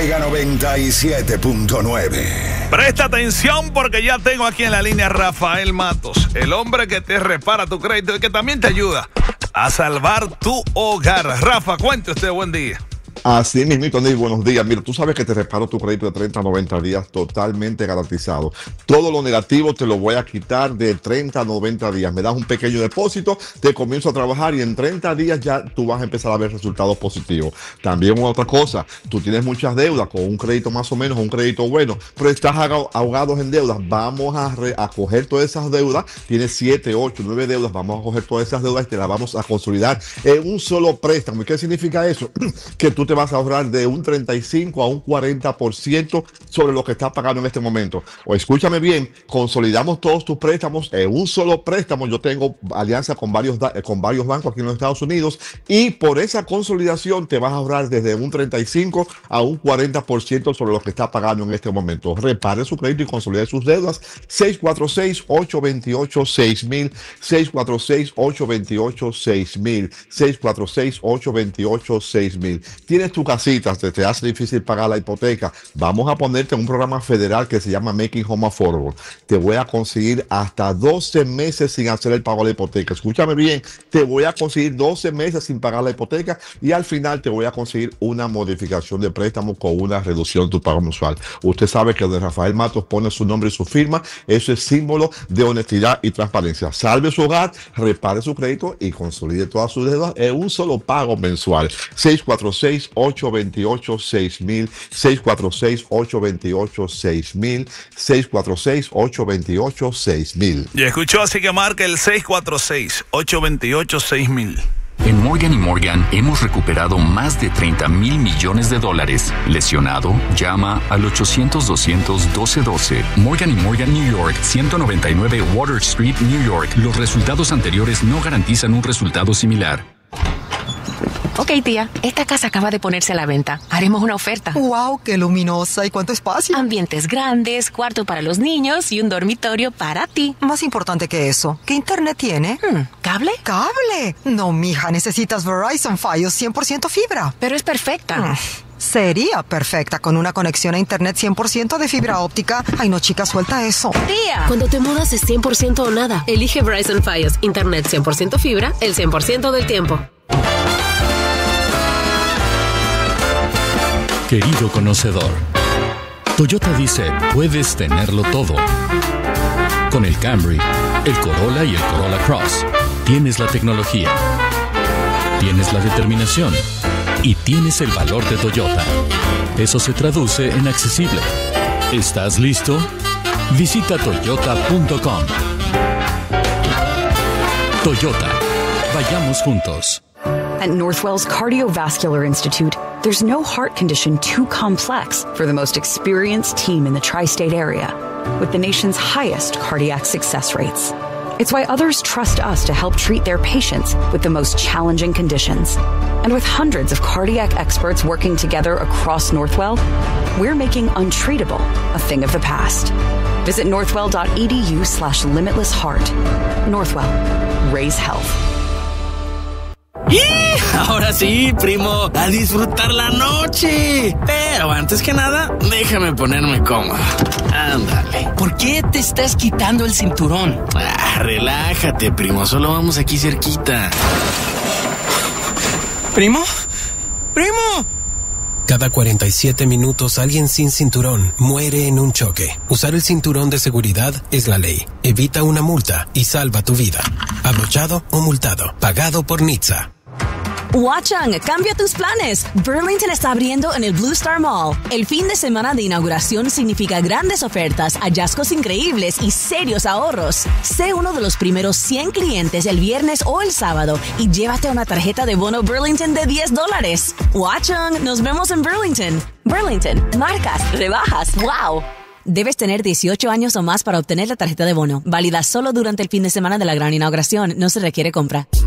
Mega 97.9. Presta atención porque ya tengo aquí en la línea a Rafael Matos, el hombre que te repara tu crédito y que también te ayuda a salvar tu hogar. Rafa, cuente usted, buen día. Así mismo, Ney, buenos días. Mira, tú sabes que te reparo tu crédito de 30 a 90 días totalmente garantizado. Todo lo negativo te lo voy a quitar de 30 a 90 días. Me das un pequeño depósito, te comienzo a trabajar y en 30 días ya tú vas a empezar a ver resultados positivos. También otra cosa, tú tienes muchas deudas con un crédito más o menos, un crédito bueno, pero estás ahogados en deudas. Vamos a coger todas esas deudas. Tienes 7, 8, 9 deudas. Vamos a coger todas esas deudas y te las vamos a consolidar en un solo préstamo. ¿Y qué significa eso? Que tú te vas a ahorrar de un 35 a un 40% sobre lo que estás pagando en este momento. O escúchame bien, consolidamos todos tus préstamos en un solo préstamo. Yo tengo alianza con varios bancos aquí en los Estados Unidos y por esa consolidación te vas a ahorrar desde un 35 a un 40% sobre lo que estás pagando en este momento. Repare su crédito y consolide sus deudas. 646-828-6000, 646-828-6000, 646-828-6000. Tienes tu casita, te hace difícil pagar la hipoteca. Vamos a ponerte en un programa federal que se llama Making Home Affordable. Te voy a conseguir hasta 12 meses sin hacer el pago de la hipoteca. Escúchame bien, te voy a conseguir 12 meses sin pagar la hipoteca y al final te voy a conseguir una modificación de préstamo con una reducción de tu pago mensual. Usted sabe que donde Rafael Matos pone su nombre y su firma, eso es símbolo de honestidad y transparencia. Salve su hogar, repare su crédito y consolide todas sus deudas en un solo pago mensual. 646-828-6000, 646-828-6000, 646-828-6000. Y escuchó, así que marca el 646-828-6000. En Morgan & Morgan hemos recuperado más de $30 mil millones. ¿Lesionado? Llama al 800-200-1212. Morgan & Morgan, New York, 199 Water Street, New York. Los resultados anteriores no garantizan un resultado similar. Ok, tía, esta casa acaba de ponerse a la venta. Haremos una oferta. ¡Wow! ¡Qué luminosa! ¿Y cuánto espacio? Ambientes grandes, cuarto para los niños y un dormitorio para ti. Más importante que eso, ¿qué internet tiene? ¿Cable? ¡Cable! No, mija, necesitas Verizon Fios 100% fibra. Pero es perfecta. Sería perfecta con una conexión a internet 100% de fibra óptica. Ay, no, chica, suelta eso. ¡Tía! Cuando te mudas es 100% o nada. Elige Verizon Fios, internet 100% fibra, el 100% del tiempo. Querido conocedor, Toyota dice, puedes tenerlo todo. Con el Camry, el Corolla y el Corolla Cross, tienes la tecnología, tienes la determinación y tienes el valor de Toyota. Eso se traduce en accesible. ¿Estás listo? Visita toyota.com. Toyota, vayamos juntos. At Northwell's Cardiovascular Institute, there's no heart condition too complex for the most experienced team in the tri-state area, with the nation's highest cardiac success rates. It's why others trust us to help treat their patients with the most challenging conditions. And with hundreds of cardiac experts working together across Northwell, we're making untreatable a thing of the past. Visit northwell.edu/limitlessheart. Northwell. Raise health. ¡Y! Ahora sí, primo, a disfrutar la noche. Pero antes que nada, déjame ponerme cómodo. Ándale. ¿Por qué te estás quitando el cinturón? Relájate, primo, solo vamos aquí cerquita. ¿Primo? ¡Primo! Cada 47 minutos alguien sin cinturón muere en un choque. Usar el cinturón de seguridad es la ley. Evita una multa y salva tu vida. Abrochado o multado. Pagado por NHTSA. Watchung, cambia tus planes. Burlington está abriendo en el Blue Star Mall. El fin de semana de inauguración significa grandes ofertas, hallazgos increíbles y serios ahorros. Sé uno de los primeros 100 clientes el viernes o el sábado y llévate una tarjeta de bono Burlington de $10. Watchung, nos vemos en Burlington. Burlington, marcas, rebajas, wow. Debes tener 18 años o más para obtener la tarjeta de bono. Válida solo durante el fin de semana de la gran inauguración. No se requiere compra.